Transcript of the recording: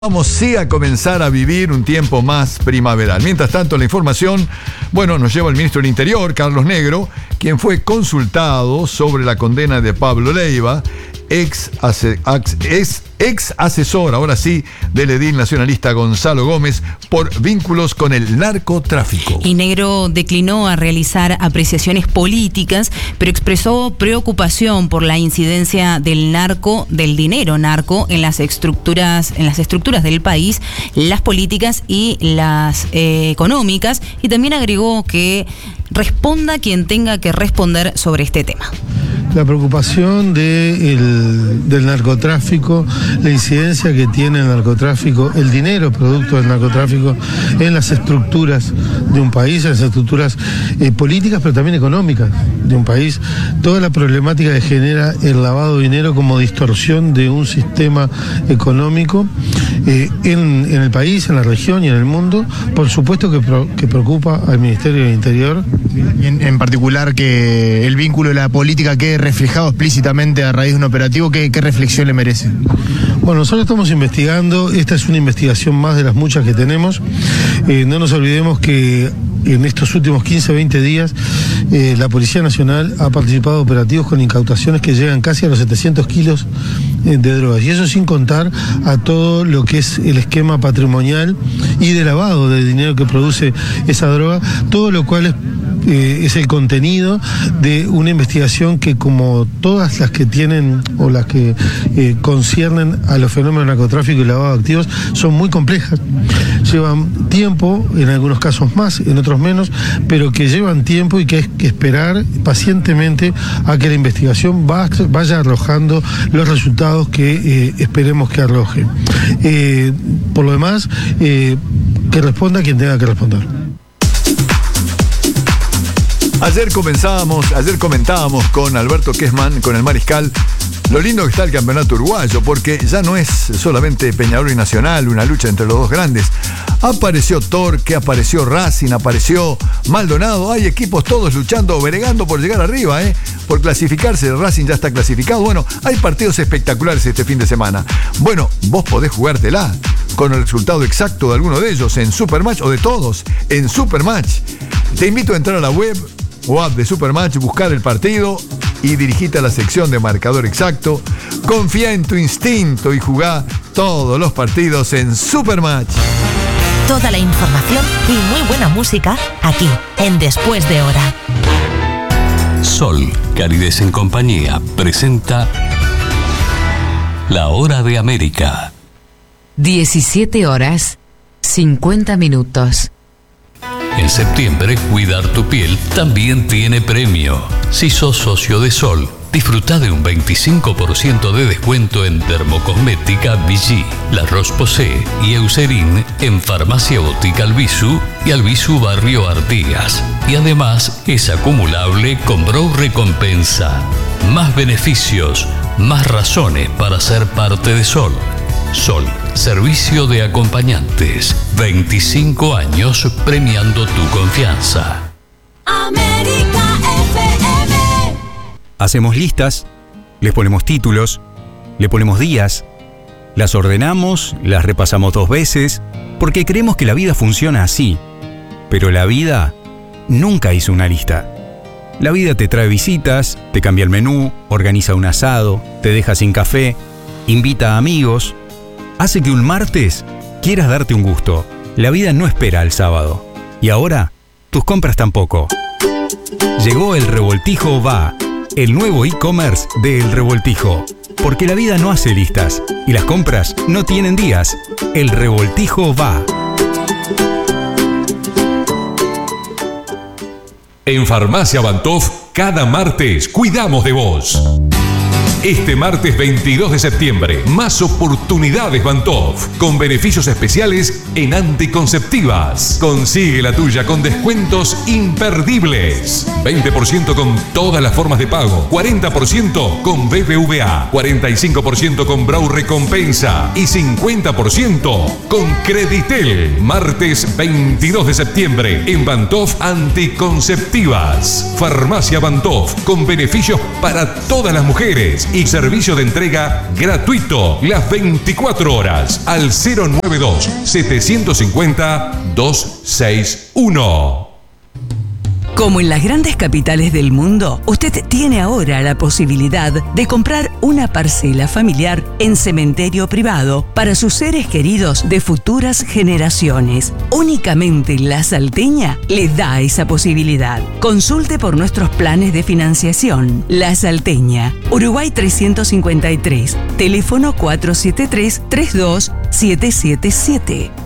Vamos sí a comenzar a vivir un tiempo más primaveral. Mientras tanto, la información, nos lleva el ministro del Interior, Carlos Negro, quien fue consultado sobre la condena de Pablo Leiva, ex asesor, ahora sí, del edil nacionalista Gonzalo Gómez, por vínculos con el narcotráfico. Y Negro declinó a realizar apreciaciones políticas, pero expresó preocupación por la incidencia del dinero narco en las estructuras del país, las políticas y las económicas, y también agregó que responda quien tenga que responder sobre este tema. La preocupación del narcotráfico, la incidencia que tiene el narcotráfico, el dinero producto del narcotráfico en las estructuras de un país, en las estructuras políticas, pero también económicas de un país, toda la problemática que genera el lavado de dinero como distorsión de un sistema económico en el país, en la región y en el mundo, por supuesto que preocupa al Ministerio del Interior. En particular, que el vínculo de la política quede reflejado explícitamente a raíz de un operativo, ¿qué reflexión le merece? Bueno, nosotros estamos investigando, esta es una investigación más de las muchas que tenemos. No nos olvidemos que en estos últimos 15 o 20 días la Policía Nacional ha participado de operativos con incautaciones que llegan casi a los 700 kilos de drogas, y eso sin contar a todo lo que es el esquema patrimonial y de lavado de dinero que produce esa droga, todo lo cual es el contenido de una investigación que, como todas las que tienen o las que conciernen a los fenómenos de narcotráfico y lavado de activos, son muy complejas, llevan tiempo, en algunos casos más, en otros menos, pero que llevan tiempo y que hay que esperar pacientemente a que la investigación vaya arrojando los resultados que esperemos que arroje. Por lo demás, que responda quien tenga que responder. Ayer comentábamos con Alberto Kessman, con el Mariscal, lo lindo que está el campeonato uruguayo, porque ya no es solamente Peñarol y Nacional, una lucha entre los dos grandes. Apareció Torque, apareció Racing, apareció Maldonado, hay equipos todos luchando, bregando por llegar arriba, por clasificarse. Racing ya está clasificado. Hay partidos espectaculares este fin de semana. Vos podés jugártela con el resultado exacto de alguno de ellos en Supermatch, o de todos en Supermatch. Te invito a entrar a la web o app de Supermatch, buscar el partido y dirigite a la sección de marcador exacto. Confía en tu instinto y jugá todos los partidos en Supermatch. Toda la información y muy buena música aquí en Después de Hora. Sol, Carides en Compañía, presenta La Hora de América. 17 horas, 50 minutos. En septiembre, cuidar tu piel también tiene premio. Si sos socio de Sol, disfruta de un 25% de descuento en dermocosmética Vichy, La Roche-Posay y Eucerin en Farmacia Botica Albizu y Albizu Barrio Artigas. Y además es acumulable con Brow Recompensa. Más beneficios, más razones para ser parte de Sol. Sol, servicio de acompañantes. 25 años premiando tu confianza. América FM. Hacemos listas, les ponemos títulos, le ponemos días, las ordenamos, las repasamos 2 veces, porque creemos que la vida funciona así. Pero la vida nunca hizo una lista. La vida te trae visitas, te cambia el menú, organiza un asado, te deja sin café, invita a amigos, hace que un martes quieras darte un gusto. La vida no espera al sábado. Y ahora, tus compras tampoco. Llegó El Revoltijo Va, el nuevo e-commerce de El Revoltijo. Porque la vida no hace listas y las compras no tienen días. El Revoltijo Va. En Farmacia Bantoff, cada martes cuidamos de vos. Este martes 22 de septiembre, más oportunidades Bantoff, con beneficios especiales en anticonceptivas. Consigue la tuya con descuentos imperdibles. 20% con todas las formas de pago, 40% con BBVA, 45% con Brow Recompensa y 50% con Creditel. Martes 22 de septiembre, en Bantoff Anticonceptivas. Farmacia Bantoff, con beneficios para todas las mujeres. y servicio de entrega gratuito las 24 horas al 092-750-261. Como en las grandes capitales del mundo, usted tiene ahora la posibilidad de comprar una parcela familiar en cementerio privado para sus seres queridos de futuras generaciones. Únicamente La Salteña le da esa posibilidad. Consulte por nuestros planes de financiación. La Salteña, Uruguay 353, teléfono 473-32777.